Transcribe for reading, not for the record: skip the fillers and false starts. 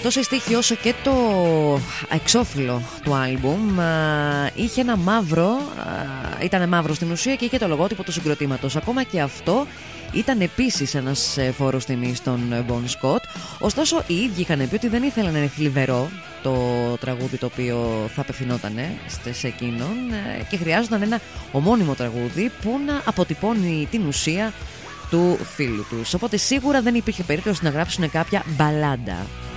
Τόσο η στίχη όσο και το εξώφυλλο του άλμπουμ είχε ένα μαύρο, ήταν μαύρο στην ουσία και είχε το λογότυπο του συγκροτήματος. Ακόμα και αυτό ήταν επίσης ένας φόρος τιμής στον Bon Scott. Ωστόσο οι ίδιοι είχαν πει ότι δεν ήθελαν να είναι θλιβερό το τραγούδι το οποίο θα απευθυνόταν σε εκείνον και χρειάζονταν ένα ομώνυμο τραγούδι που να αποτυπώνει την ουσία του φίλου τους. Οπότε σίγουρα δεν υπήρχε περίπτωση να γράψουν κάποια μπαλάντα.